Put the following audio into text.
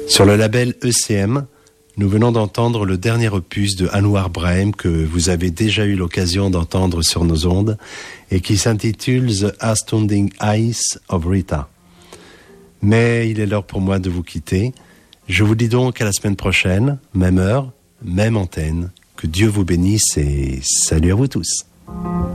Sur le label ECM, nous venons d'entendre le dernier opus de Anouar Brahim que vous avez déjà eu l'occasion d'entendre sur nos ondes et qui s'intitule The Astounding Eyes of Rita. Mais il est l'heure pour moi de vous quitter. Je vous dis donc à la semaine prochaine, même heure, même antenne. Que Dieu vous bénisse et salut à vous tous.